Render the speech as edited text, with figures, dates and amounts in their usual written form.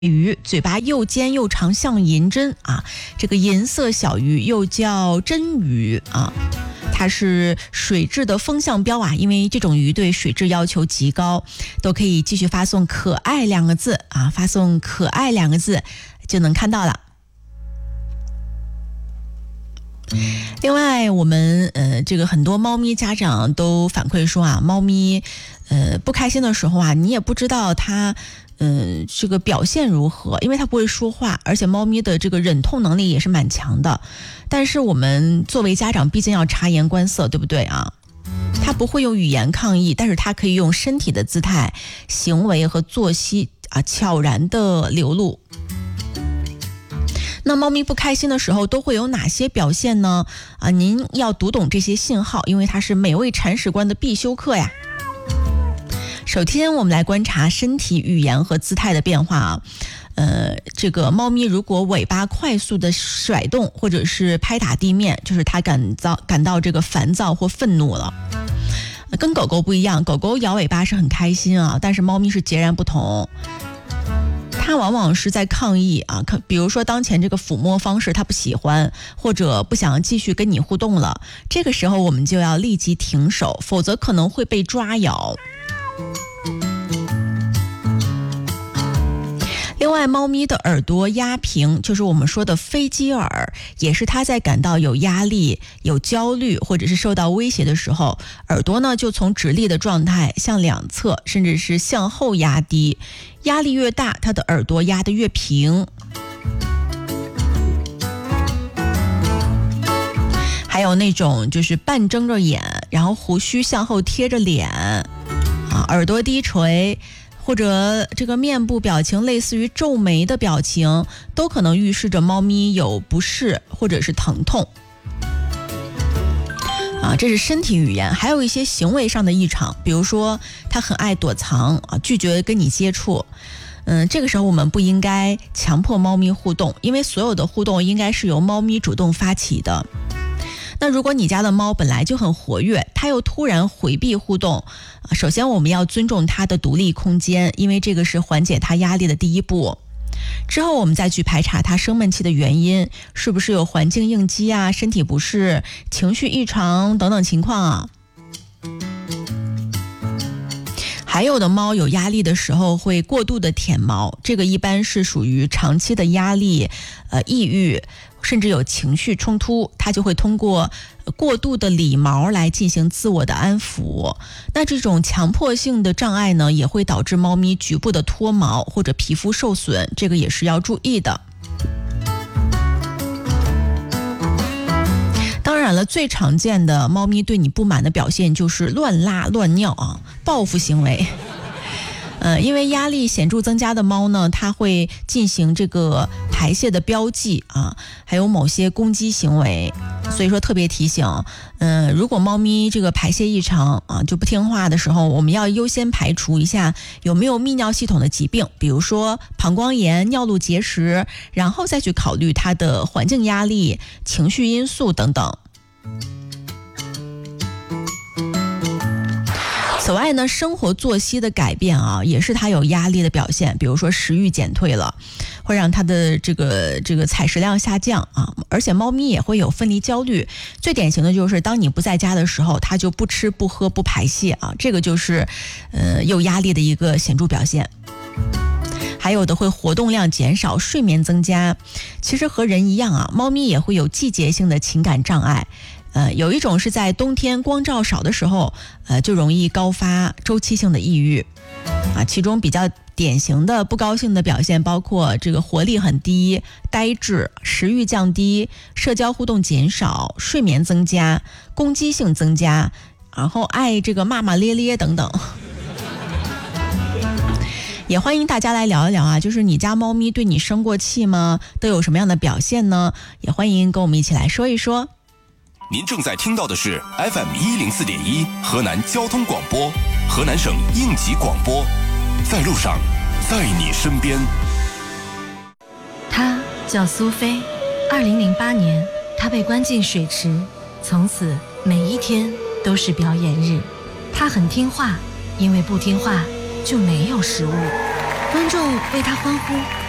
鱼嘴巴又尖又长，像银针啊。这个银色小鱼又叫真鱼啊，它是水质的风向标啊，因为这种鱼对水质要求极高，都可以继续发送可爱两个字啊，发送可爱两个字就能看到了。另外我们这个很多猫咪家长都反馈说啊，猫咪不开心的时候啊，你也不知道它这个表现如何，因为它不会说话，而且猫咪的这个忍痛能力也是蛮强的。但是我们作为家长毕竟要察言观色，对不对啊？它不会用语言抗议，但是它可以用身体的姿态、行为和作息啊悄然的流露。那猫咪不开心的时候都会有哪些表现呢？您要读懂这些信号，因为它是每位铲屎官的必修课呀。首先我们来观察身体语言和姿态的变化啊。这个猫咪如果尾巴快速的甩动或者是拍打地面，就是它感到这个烦躁或愤怒了。跟狗狗不一样，狗狗摇尾巴是很开心啊，但是猫咪是截然不同。它往往是在抗议啊，比如说当前这个抚摸方式它不喜欢，或者不想继续跟你互动了，这个时候我们就要立即停手，否则可能会被抓咬。另外，猫咪的耳朵压平，就是我们说的飞机耳，也是它在感到有压力、有焦虑或者是受到威胁的时候，耳朵呢就从直立的状态向两侧甚至是向后压低，压力越大，它的耳朵压得越平。还有那种就是半睁着眼，然后胡须向后贴着脸啊，耳朵低垂，或者这个面部表情类似于皱眉的表情，都可能预示着猫咪有不适或者是疼痛啊，这是身体语言。还有一些行为上的异常，比如说它很爱躲藏啊，拒绝跟你接触。这个时候我们不应该强迫猫咪互动，因为所有的互动应该是由猫咪主动发起的。那如果你家的猫本来就很活跃，它又突然回避互动，首先我们要尊重它的独立空间，因为这个是缓解它压力的第一步。之后我们再去排查它生闷气的原因，是不是有环境应激啊、身体不适、情绪异常等等情况啊。还有的猫有压力的时候会过度的舔毛，这个一般是属于长期的压力、抑郁，甚至有情绪冲突，它就会通过过度的理毛来进行自我的安抚。那这种强迫性的障碍呢，也会导致猫咪局部的脱毛或者皮肤受损，这个也是要注意的。当然了，最常见的猫咪对你不满的表现就是乱拉乱尿啊，报复行为。因为压力显著增加的猫呢，它会进行这个排泄的标记啊，还有某些攻击行为。所以说特别提醒，如果猫咪这个排泄异常啊，就不听话的时候，我们要优先排除一下有没有泌尿系统的疾病，比如说膀胱炎、尿路结石，然后再去考虑它的环境压力、情绪因素等等。此外呢，生活作息的改变啊，也是它有压力的表现。比如说食欲减退了，会让它的这个采食量下降啊。而且猫咪也会有分离焦虑，最典型的就是当你不在家的时候，它就不吃不喝不排泄啊，这个就是有压力的一个显著表现。还有的会活动量减少，睡眠增加。其实和人一样啊，猫咪也会有季节性的情感障碍。有一种是在冬天光照少的时候，就容易高发周期性的抑郁啊。其中比较典型的不高兴的表现包括这个活力很低、呆滞、食欲降低、社交互动减少、睡眠增加、攻击性增加，然后爱这个骂骂咧咧等等。也欢迎大家来聊一聊啊，就是你家猫咪对你生过气吗？都有什么样的表现呢？也欢迎跟我们一起来说一说。 您正在听到的是 FM104.1 河南交通广播，河南省应急广播，在路上，在你身边。 她叫苏菲，2008年，她被关进水池，从此每一天都是表演日。她很听话，因为不听话就没有食物。观众为她欢呼，